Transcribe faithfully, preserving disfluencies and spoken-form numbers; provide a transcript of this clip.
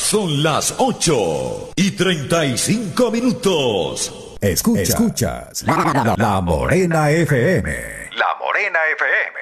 Son las ocho y treinta y cinco minutos. Escuchas, Escuchas la, la, la Morena F M. La Morena F M.